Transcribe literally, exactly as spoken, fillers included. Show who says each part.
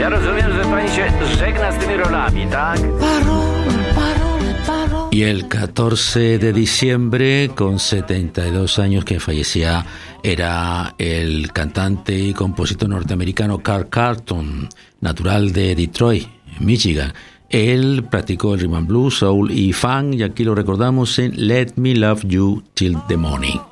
Speaker 1: Ja rozumiem, że pani się żegna z tymi rolami, tak?
Speaker 2: Y el catorce de diciembre, con setenta y dos años que fallecía, era el cantante y compositor norteamericano Carl Carlton, natural de Detroit, Michigan. Él practicó el rhythm and blues, soul y funk, y aquí lo recordamos en Let Me Love You Till the Morning.